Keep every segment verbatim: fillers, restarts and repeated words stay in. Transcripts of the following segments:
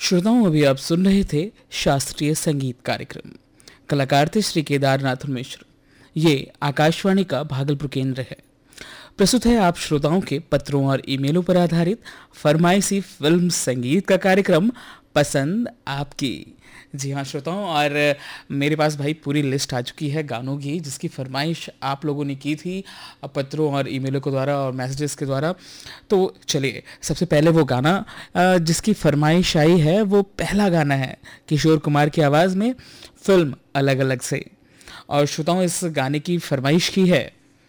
श्रोताओं, अभी आप सुन रहे थे शास्त्रीय संगीत कार्यक्रम। कलाकार थे श्री केदारनाथ मिश्र। ये आकाशवाणी का भागलपुर केंद्र है। प्रस्तुत है आप श्रोताओं के पत्रों और ईमेलों पर आधारित फरमाइशी फिल्म संगीत का कार्यक्रम पसंद आपकी। जी हाँ श्रोताओं, और मेरे पास भाई पूरी लिस्ट आ चुकी है गानों की, जिसकी फरमाइश आप लोगों ने की थी पत्रों और ईमेलों के द्वारा और मैसेजेस के द्वारा। तो चलिए, सबसे पहले वो गाना जिसकी फरमाइश आई है, वो पहला गाना है किशोर कुमार की आवाज़ में, फिल्म अलग अलग से। और श्रोताओं, इस गाने की फरमाइश की है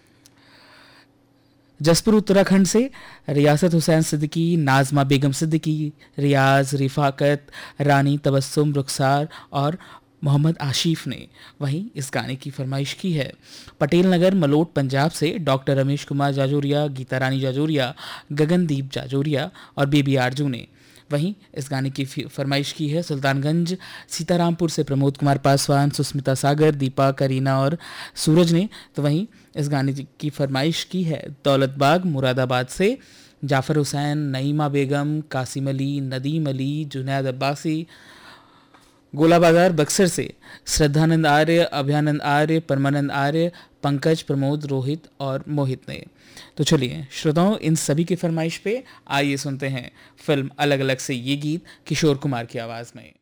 जसपुर उत्तराखंड से रियासत हुसैन सिद्दीकी, नाजमा बेगम सिद्दीकी, रियाज, रिफाकत, रानी तबस्सुम, रुखसार और मोहम्मद आशिफ ने वहीं इस गाने की फरमाइश की है पटेल नगर मलोट पंजाब से डॉक्टर रमेश कुमार जाजोरिया, गीता रानी जाजोरिया, गगनदीप जाजोरिया और बेबी आरजू ने। वहीं इस गाने की फरमाइश की है सुल्तानगंज सीतारामपुर से प्रमोद कुमार पासवान, सुस्मिता सागर, दीपा, करीना और सूरज ने। तो वहीं इस गाने की फरमाइश की है दौलतबाग मुरादाबाद से जाफ़र हुसैन, नईमा बेगम, कासिम अली, नदीम अली, जुनैद अब्बासी, गोला बाजार बक्सर से श्रद्धानंद आर्य, अभयानंद आर्य, परमानंद आर्य, पंकज, प्रमोद, रोहित और मोहित ने। तो चलिए श्रोताओं, इन सभी की फरमाइश पे आइए सुनते हैं फिल्म अलग अलग से ये गीत किशोर कुमार की आवाज़ में।